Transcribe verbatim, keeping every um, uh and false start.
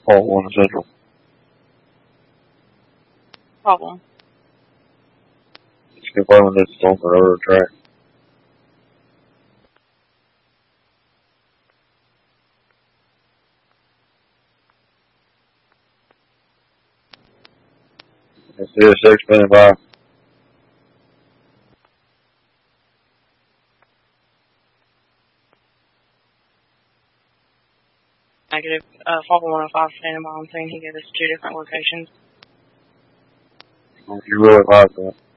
Call one Central. Problem. Just confirming that it's on the railroad track. It's zero six standing by. Negative. Uh, Falcon one oh five standing by on scene. He gave us two different locations. You really like that.